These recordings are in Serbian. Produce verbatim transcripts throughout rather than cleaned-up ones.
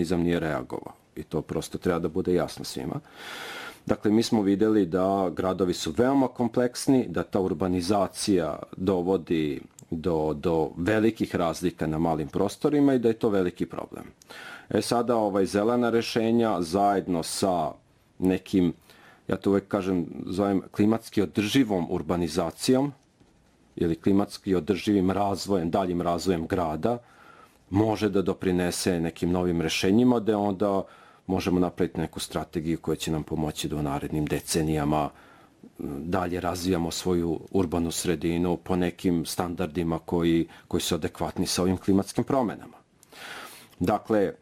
organizam nije reagovao. I to prosto treba da bude jasno svima. Dakle, mi smo vidjeli da gradovi su veoma kompleksni, da ta urbanizacija dovodi do, do velikih razlika na malim prostorima i da je to veliki problem. E sada, ovaj, zelena rješenja zajedno sa nekim, ja to uvijek kažem, zovem klimatski održivom urbanizacijom ili klimatski održivim razvojem, daljim razvojem grada, može da doprinese nekim novim rješenjima, da onda možemo napraviti neku strategiju koja će nam pomoći da u narednim decenijama dalje razvijamo svoju urbanu sredinu po nekim standardima koji, koji su adekvatni sa ovim klimatskim promjenama. Dakle,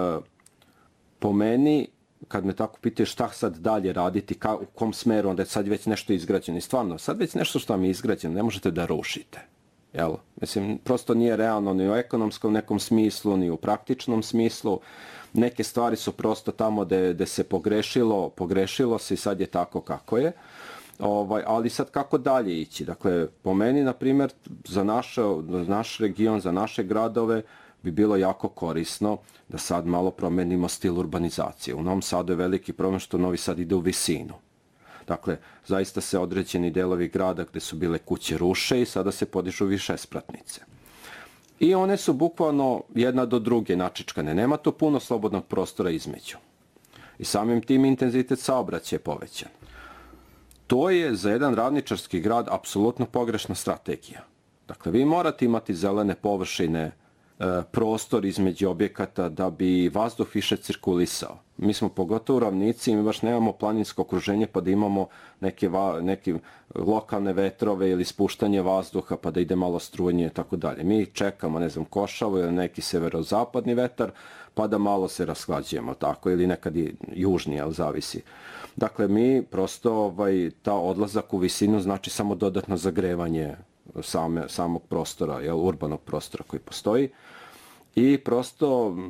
po meni, kad me tako pitaju šta sad dalje raditi, ka, u kom smeru, onda je sad već nešto izgrađeno. I stvarno, sad već nešto što vam je izgrađeno, ne možete da rušite. Jel? Mislim, prosto nije realno ni u ekonomskom nekom smislu, ni u praktičnom smislu. Neke stvari su prosto tamo gde, gde se pogrešilo, pogrešilo se i sad je tako kako je. Ovaj, ali sad kako dalje ići? Dakle, po meni, na primjer, za naš, naš region, za naše gradove, bi bilo jako korisno da sad malo promenimo stil urbanizacije. U Novom Sadu je veliki problem što Novi Sad ide u visinu. Dakle, zaista se određeni delovi grada gde su bile kuće ruše i sada se podižu višespratnice. I one su bukvalno jedna do druge načičkane. Nema tu puno slobodnog prostora između. I samim tim intenzitet saobraćaja je povećan. To je za jedan radničarski grad apsolutno pogrešna strategija. Dakle, vi morate imati zelene površine, prostor između objekata da bi vazduh više cirkulisao. Mi smo pogotovo u ravnici i mi baš nemamo planinsko okruženje pa da imamo neke, va, neke lokalne vetrove ili spuštanje vazduha pa da ide malo strujanje i tako dalje. Mi čekamo, ne znam, košavu ili neki severozapadni vetar pa da malo se rashlađujemo tako ili nekad i južni, ali zavisi. Dakle, mi prosto ovaj, ta odlazak u visinu znači samo dodatno zagrevanje same, samog prostora, jel, urbanog prostora koji postoji i prosto uh,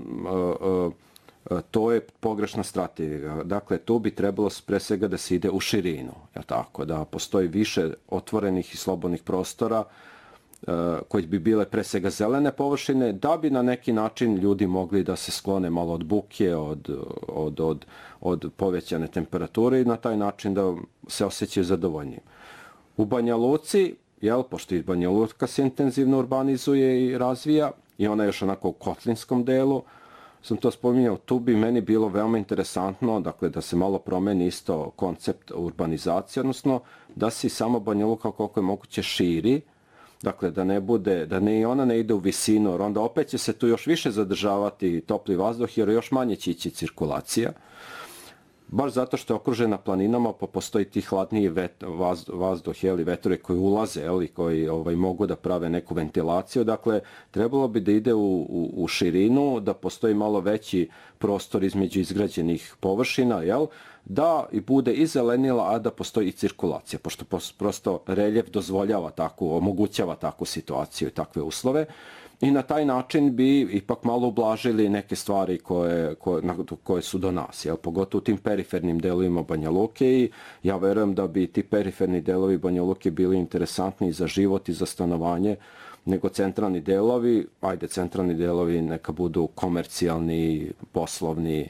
uh, to je pogrešna strategija. Dakle, tu bi trebalo pre svega da se ide u širinu, jel tako, da postoji više otvorenih i slobodnih prostora uh, koji bi bile pre svega zelene površine, da bi na neki način ljudi mogli da se sklone malo od buke, od, od, od, od povećane temperature i na taj način da se osjećaju zadovoljnijim. U Banja Luci, jel, pošto i Banja Luka se intenzivno urbanizuje i razvija i ona je još onako u kotlinskom delu, sam to spominjao, tu bi meni bilo veoma interesantno, dakle, da se malo promeni isto koncept urbanizacije, odnosno da se samo Banja Luka koliko je moguće širi, dakle, da ne bude, da ne i ona ne ide u visinu, jer onda opet će se tu još više zadržavati topli vazduh, jer još manje će ići cirkulacija. Baš zato što je okružena planinama, pa postoji ti hladniji vet, vaz, vazduh, jeli, vetrovi koji ulaze, jeli, koji ovaj, mogu da prave neku ventilaciju. Dakle, trebalo bi da ide u, u, u širinu, da postoji malo veći prostor između izgrađenih površina, jel, da i bude i zelenila, a da postoji i cirkulacija, pošto prosto reljef dozvoljava takvu, omogućava takvu situaciju i takve uslove. I na taj način bi ipak malo ublažili neke stvari koje, koje, koje su do nas, jel? Pogotovo u tim perifernim delovima Banja Luke i ja verujem da bi ti periferni delovi Banja Luke bili interesantni za život i za stanovanje nego centralni delovi, ajde centralni delovi neka budu komercijalni, poslovni,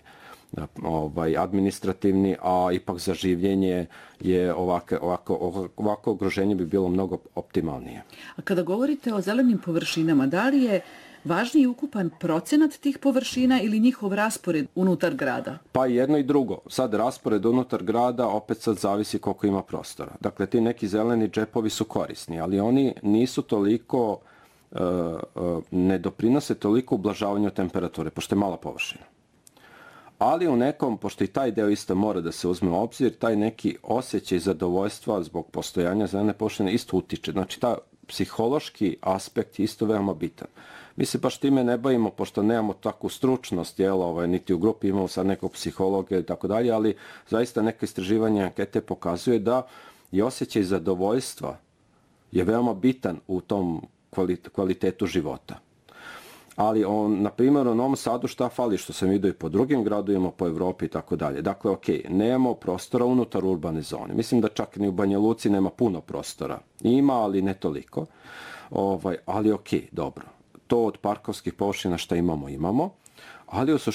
ovaj, administrativni, a ipak za življenje je ovako, ovako, ovako okruženje bi bilo mnogo optimalnije. A kada govorite o zelenim površinama, da li je važniji ukupan procenat tih površina ili njihov raspored unutar grada? Pa jedno i drugo. Sad raspored unutar grada opet sad zavisi koliko ima prostora. Dakle, ti neki zeleni džepovi su korisni, ali oni nisu toliko, uh, uh, ne doprinose toliko ublažavanju temperature, pošto je mala površina. Ali u nekom, pošto i taj deo isto mora da se uzme u obzir, taj neki osjećaj zadovoljstva zbog postojanja zelene površine isto utiče. Znači, ta psihološki aspekt je isto veoma bitan. Mi se baš time ne bavimo, pošto nemamo takvu stručnost, jel, ovaj, niti u grupi imamo sad nekog psihologa i tako dalje, ali zaista neke istraživanja ankete pokazuje da i osjećaj zadovoljstva je veoma bitan u tom kvalitetu života. Ali, on, na primjer, u Novom Sadu šta fali, što sam vidio i po drugim gradovima, po Evropi i tako dalje. Dakle, ok, nemamo prostora unutar urbane zone. Mislim da čak ni u Banja Luci nema puno prostora. Ima, ali ne toliko. Ovaj, ali ok, dobro. To od parkovskih površina šta imamo, imamo. Ali u